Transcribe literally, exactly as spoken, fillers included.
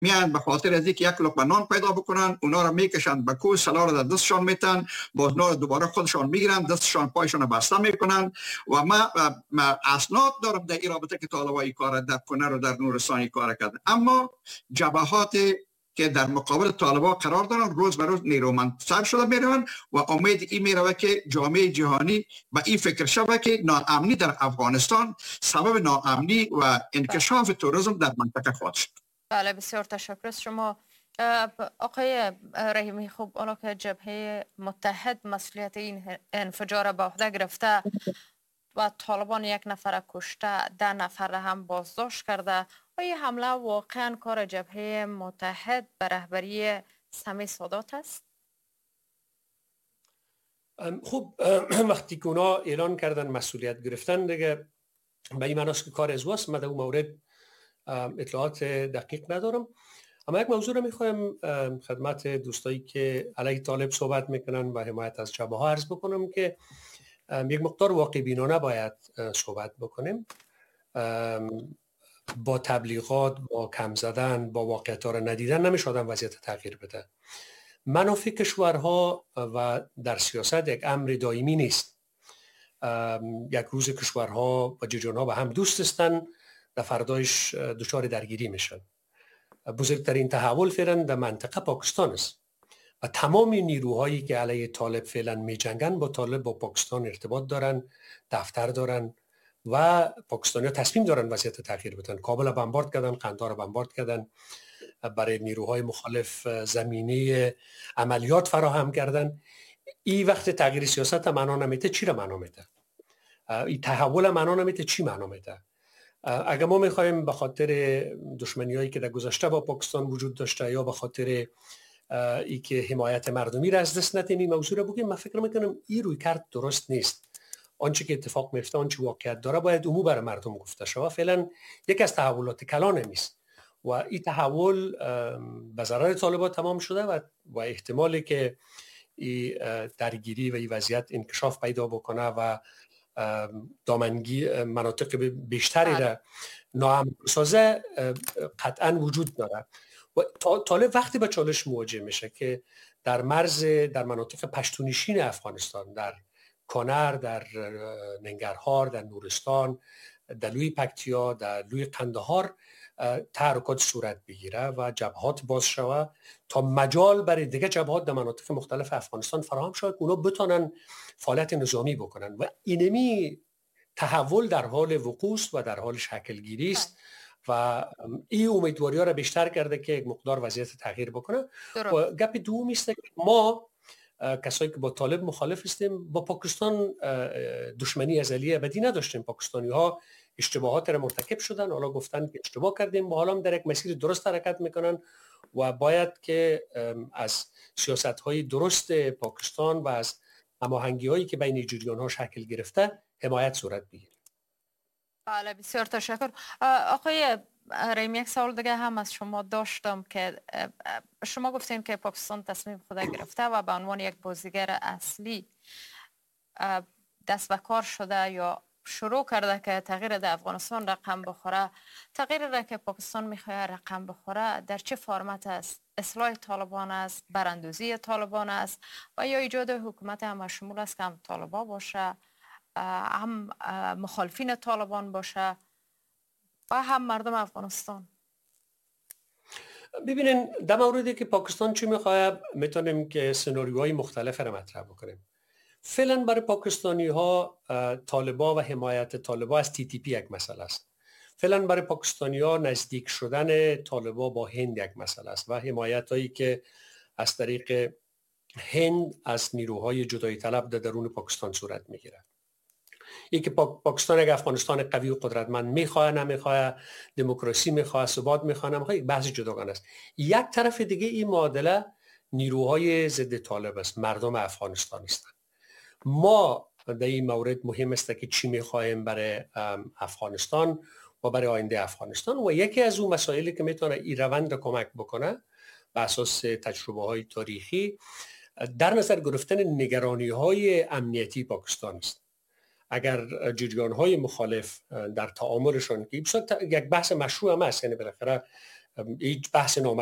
میان به خاطر از اینکه یک لقمه نان پیدا بکنن، اونا رو میکشن به کوه، سلا رو در دستشان میتن، باز نار دوباره خودشان میگیرن، دستشان پایشان بسته میکنن. و ما, ما اسناد دارم در این رابطه که طالبای کار در کنر و در نورستان کار کرد. اما جبهات که در مقابل طالبان قرار دارن روز به روز نیرومندتر شده میروند و امید این میروه که جامعه جهانی به این فکر شوه که ناامنی در افغانستان سبب ناامنی و انکشاف توریسم در منطقه خواهد شد. بله، بسیار تشکر از شما آقای رحیمی. خوب، حالا که جبهه متحد مسئولیت این انفجار به عهده گرفته و طالبان یک نفر کشته، ده نفر هم بازداشت کرده، آیا حمله واقعا کار جبهه متحد به رهبری سمی سادات است؟ خب وقتی که اونا اعلان کردن مسئولیت گرفتن دیگه به این معناست که کار از واست. من در اون مورد اطلاعات دقیق ندارم. اما یک موضوع رو میخوایم خدمت دوستایی که علیه طالب صحبت میکنن و حمایت از جبهه ها عرض بکنم که یک مقدار واقع بینانه باید صحبت بکنیم. با تبلیغات، با کم زدن، با واقعیت ها رو ندیدن نمیشه آدم وضعیت تغییر بده. منافع کشورها و در سیاست یک امر دائمی نیست. یک روز کشورها و ججانها به هم دوست هستن، در فردایش دچار درگیری میشن. بزرگترین تحول فعلا در منطقه پاکستان است و تمام نیروهایی که علیه طالب فعلا می جنگن با طالب با پاکستان ارتباط دارن، دفتر دارن و پاکستانی ها تصمیم دارن وضعیت تغییر بدن. کابل را بمبارد کردن، قندهار را بمبارد کردن، برای نیروهای مخالف زمینه عملیات فراهم کردن. این وقت تغییر سیاست معنا نمیده، چی را معنا میده؟ این تحول معنا نمیده، چی معنا میده؟ اگر ما میخوایم به خاطر دشمنی هایی که در گذشته با پاکستان وجود داشته یا به خاطر ای که حمایت مردمی را از دست ندیم این موضوع را بگیم، من فکر میکنم این روی کرد درست نیست. آنچه که اتفاق میفته، آنچه واقعیت داره باید عمومی برای مردم گفته شود. فعلا یک از تحولات کلان نیست و این تحول به ضرر طالبان تمام شده و و احتمالی که این درگیری و این وضعیت انکشاف پیدا بکنه و دامنگی مناطق بیشتری را ناامن سازه قطعا وجود داره. و طالب وقتی به چالش مواجه میشه که در مرز در مناطق پشتونشین افغانستان، در کنر، در ننگرهار، در نورستان، در لوی پکتیا، در لوی قندهار تحرکات صورت بگیره و جبهات باز شوه تا مجال برای دیگه جبهات در مناطق مختلف افغانستان فراهم شود، اونا بتونن فعالیت نظامی بکنن و اینمی تحول در حال وقوع و در حال شکل گیری است و این امیدواری ها را بیشتر کرده که یک مقدار وضعیت تغییر بکنه. درست. و گپ دوم است که ما کسایی که با طالب مخالف هستیم با پاکستان دشمنی ازلی ابدی نداشتیم. پاکستانی ها اشتباهات را مرتکب شدن، حالا گفتن که اشتباه کردیم و حالا هم در یک مسیر درست حرکت میکنن و باید که از سیاست های درست پاکستان و از هماهنگی هایی که بین جریان ها شکل گرفته حمایت صورت بگیره. بله، بسیار تشکر. آقای رحیمی، یک سوال دیگه هم از شما داشتم که شما گفتین که پاکستان تصمیم خود گرفته و به عنوان یک بازیگر اصلی دست به کار شده یا شروع کرده که تغییر در افغانستان رقم بخوره. تغییر را که پاکستان میخواد رقم بخوره در چه فرمت است؟ اصلاح طالبان است، براندازی طالبان است و یا ایجاد حکومت هم شمول است که هم طالبان باشه، هم مخالفین طالبان باشه و هم مردم افغانستان؟ ببینین در موردی که پاکستان چی میخواد میتونیم که سناریوهای مختلف را مطرح بکنیم. فعلا برای پاکستانی ها طالبا و حمایت طالبا از تی تی پی یک مسئله است. فعلا برای پاکستانی ها نزدیک شدن طالبا با هند یک مسئله است و حمایت هایی که از طریق هند از نیروهای جدایی طلب در درون پاکستان صورت میگیره. یکی پاک پاکستان یک افغانستان قوی و قدرتمند میخواه نمیخواه، دموکراسی میخواه، ثبات میخواه نمیخواه، یک بحث جداگانه است. یک طرف دیگه این معادله نیروهای ضد طالب است، مردم افغانستان است. ما در این مورد مهم است که چی میخواهیم برای افغانستان و برای آینده افغانستان و یکی از اون مسائلی که میتونه این روند را کمک بکنه به اساس تجربه های تاریخی در نظر گرفتن نگرانی های امنیتی پاکستان است. اگر جریان های مخالف در تعاملشان که یک بحث مشروع هم است، یعنی بالاخره هیچ بحث